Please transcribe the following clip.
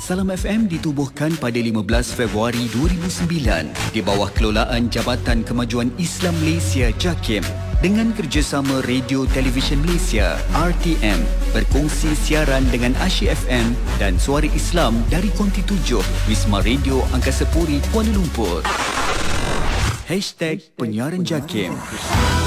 Salam FM ditubuhkan pada 15 Februari 2009 di bawah kelolaan Jabatan Kemajuan Islam Malaysia JAKIM dengan kerjasama Radio Televisyen Malaysia RTM berkongsi siaran dengan Asyik FM dan Suara Islam dari Konti 7 Wisma Radio Angkasa Puri Kuala Lumpur. #Penyiaran JAKIM.